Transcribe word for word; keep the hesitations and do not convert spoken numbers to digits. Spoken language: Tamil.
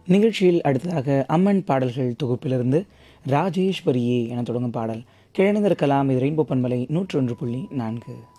நிகழ்ச்சியில் அடுத்ததாக அம்மன் பாடல்கள் தொகுப்பிலிருந்து ராஜேஸ்வரியே என தொடங்கும் பாடல். கிழநிந்திருக்கலாம். இது ரெயின்போ பண்பலை நூற்றி ஒன்று புள்ளி நான்கு.